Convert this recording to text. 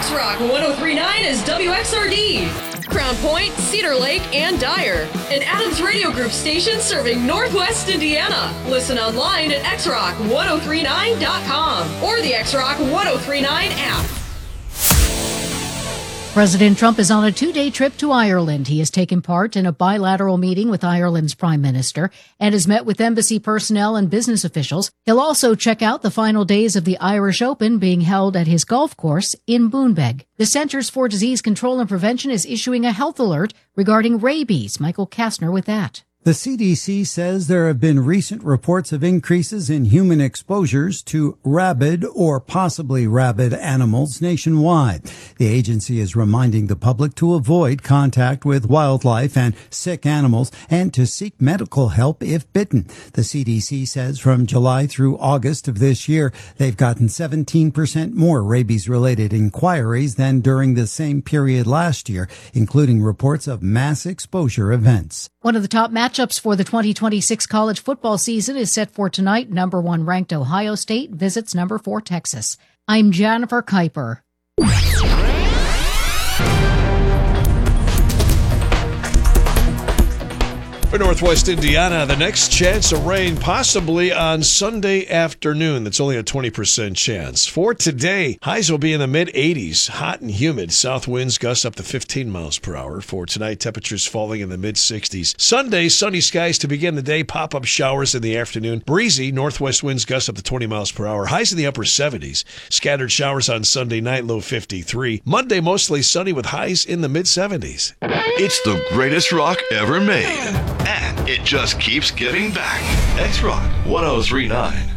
X-Rock 103.9 is WXRD. Crown Point, Cedar Lake, and Dyer. An Adams Radio Group station serving Northwest Indiana. Listen online at xrock1039.com or the X-Rock 1039 app. President Trump is on a 2-day trip to Ireland. He has taken part in a bilateral meeting with Ireland's Prime Minister and has met with embassy personnel and business officials. He'll also check out the final days of the Irish Open being held at his golf course in Boonbeg. The Centers for Disease Control and Prevention is issuing a health alert regarding rabies. Michael Kastner with that. The CDC says there have been recent reports of increases in human exposures to rabid or possibly rabid animals nationwide. The agency is reminding the public to avoid contact with wildlife and sick animals and to seek medical help if bitten. The CDC says from July through August of this year, they've gotten 17% more rabies-related inquiries than during the same period last year, including reports of mass exposure events. One of the top matchups for the 2026 college football season is set for tonight. Number 1 ranked Ohio State visits number 4 Texas. I'm Jennifer Kuiper. For Northwest Indiana, the next chance of rain possibly on Sunday afternoon. That's only a 20% chance. For today, highs will be in the mid-80s, hot and humid. South winds gust up to 15 miles per hour. For tonight, temperatures falling in the mid-60s. Sunday, sunny skies to begin the day, pop-up showers in the afternoon. Breezy, northwest winds gust up to 20 miles per hour. Highs in the upper 70s. Scattered showers on Sunday night, low 53. Monday, mostly sunny with highs in the mid-70s. It's the greatest rock ever made. And it just keeps giving back. X-Rock 1039.